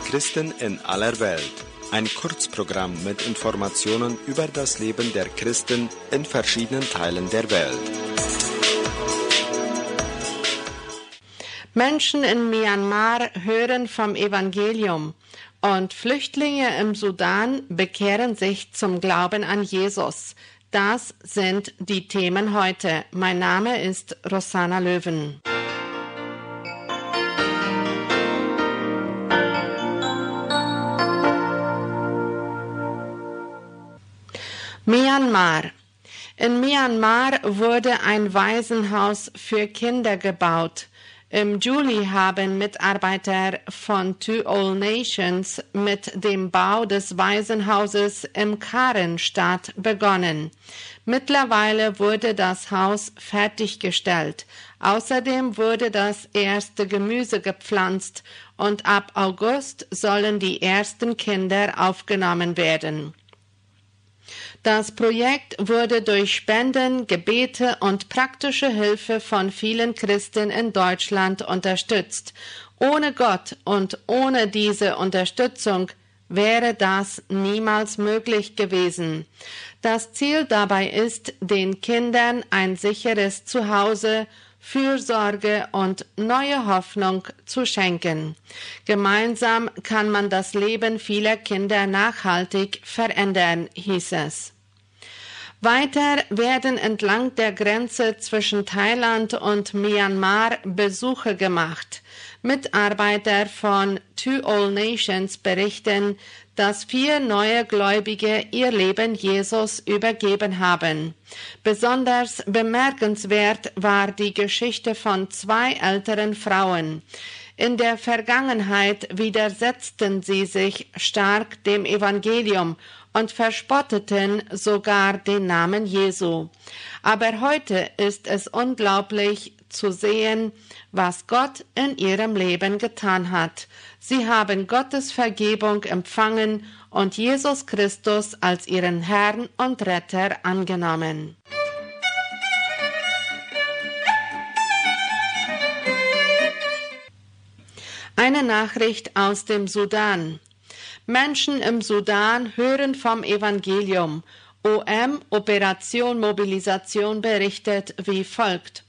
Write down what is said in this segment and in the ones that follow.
Christen in aller Welt. Ein Kurzprogramm mit Informationen über das Leben der Christen in verschiedenen Teilen der Welt. Menschen in Myanmar hören vom Evangelium und Flüchtlinge im Sudan bekehren sich zum Glauben an Jesus. Das sind die Themen heute. Mein Name ist Rosanna Löwen. Myanmar. In Myanmar wurde ein Waisenhaus für Kinder gebaut. Im Juli haben Mitarbeiter von Two All Nations mit dem Bau des Waisenhauses im Karen-Stadt begonnen. Mittlerweile wurde das Haus fertiggestellt. Außerdem wurde das erste Gemüse gepflanzt und ab August sollen die ersten Kinder aufgenommen werden. Das Projekt wurde durch Spenden, Gebete und praktische Hilfe von vielen Christen in Deutschland unterstützt. Ohne Gott und ohne diese Unterstützung wäre das niemals möglich gewesen. Das Ziel dabei ist, den Kindern ein sicheres Zuhause, Fürsorge und neue Hoffnung zu schenken. Gemeinsam kann man das Leben vieler Kinder nachhaltig verändern, hieß es. Weiter werden entlang der Grenze zwischen Thailand und Myanmar Besuche gemacht. Mitarbeiter von Two All Nations berichten, dass 4 neue Gläubige ihr Leben Jesus übergeben haben. Besonders bemerkenswert war die Geschichte von 2 älteren Frauen. In der Vergangenheit widersetzten sie sich stark dem Evangelium und verspotteten sogar den Namen Jesu. Aber heute ist es unglaublich zu sehen, was Gott in ihrem Leben getan hat. Sie haben Gottes Vergebung empfangen und Jesus Christus als ihren Herrn und Retter angenommen. Eine Nachricht aus dem Sudan. Menschen im Sudan hören vom Evangelium. OM, Operation Mobilisation, berichtet wie folgt.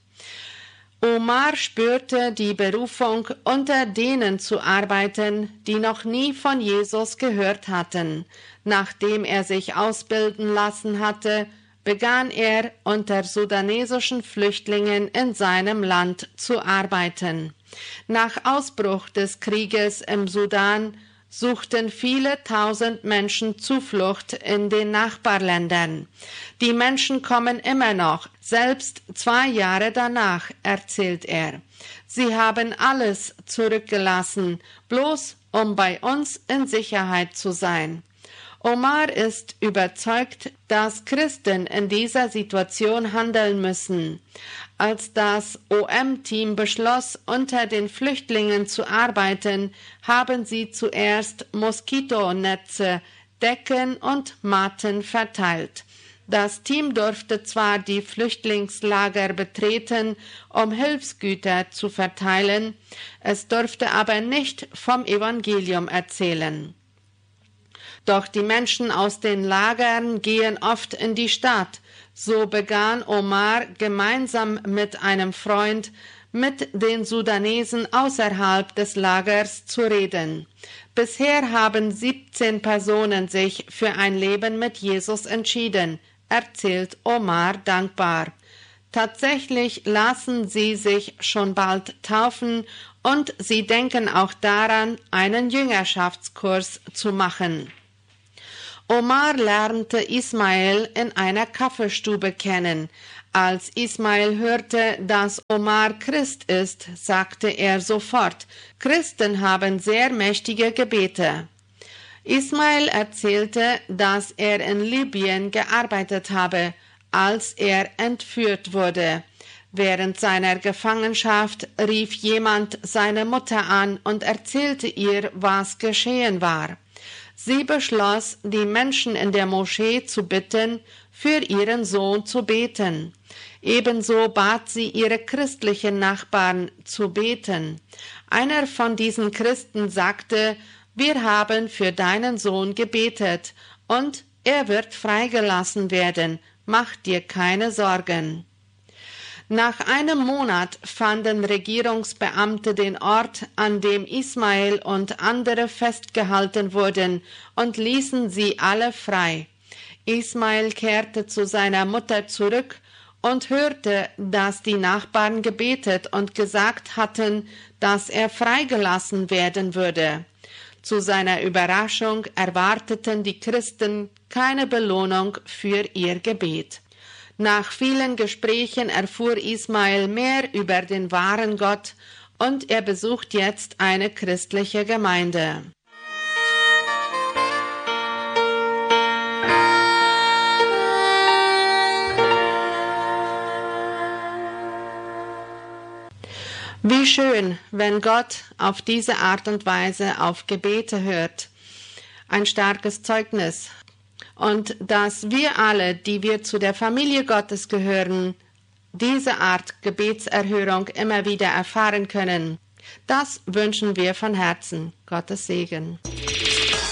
Omar spürte die Berufung, unter denen zu arbeiten, die noch nie von Jesus gehört hatten. Nachdem er sich ausbilden lassen hatte, begann er unter sudanesischen Flüchtlingen in seinem Land zu arbeiten. Nach Ausbruch des Krieges im Sudan suchten viele tausend Menschen Zuflucht in den Nachbarländern. Die Menschen kommen immer noch, selbst 2 Jahre danach, erzählt er. Sie haben alles zurückgelassen, bloß um bei uns in Sicherheit zu sein. Omar ist überzeugt, dass Christen in dieser Situation handeln müssen. Als das OM-Team beschloss, unter den Flüchtlingen zu arbeiten, haben sie zuerst Moskitonetze, Decken und Matten verteilt. Das Team durfte zwar die Flüchtlingslager betreten, um Hilfsgüter zu verteilen, es durfte aber nicht vom Evangelium erzählen. Doch die Menschen aus den Lagern gehen oft in die Stadt. So begann Omar gemeinsam mit einem Freund mit den Sudanesen außerhalb des Lagers zu reden. Bisher haben 17 Personen sich für ein Leben mit Jesus entschieden, erzählt Omar dankbar. Tatsächlich lassen sie sich schon bald taufen und sie denken auch daran, einen Jüngerschaftskurs zu machen. Omar lernte Ismail in einer Kaffeestube kennen. Als Ismail hörte, dass Omar Christ ist, sagte er sofort, Christen haben sehr mächtige Gebete. Ismail erzählte, dass er in Libyen gearbeitet habe, als er entführt wurde. Während seiner Gefangenschaft rief jemand seine Mutter an und erzählte ihr, was geschehen war. Sie beschloss, die Menschen in der Moschee zu bitten, für ihren Sohn zu beten. Ebenso bat sie ihre christlichen Nachbarn zu beten. Einer von diesen Christen sagte, wir haben für deinen Sohn gebetet und er wird freigelassen werden. Mach dir keine Sorgen. Nach einem Monat fanden Regierungsbeamte den Ort, an dem Ismael und andere festgehalten wurden, und ließen sie alle frei. Ismael kehrte zu seiner Mutter zurück und hörte, dass die Nachbarn gebetet und gesagt hatten, dass er freigelassen werden würde. Zu seiner Überraschung erwarteten die Christen keine Belohnung für ihr Gebet. Nach vielen Gesprächen erfuhr Ismael mehr über den wahren Gott und er besucht jetzt eine christliche Gemeinde. Wie schön, wenn Gott auf diese Art und Weise auf Gebete hört. Ein starkes Zeugnis. Und dass wir alle, die wir zu der Familie Gottes gehören, diese Art Gebetserhörung immer wieder erfahren können. Das wünschen wir von Herzen. Gottes Segen.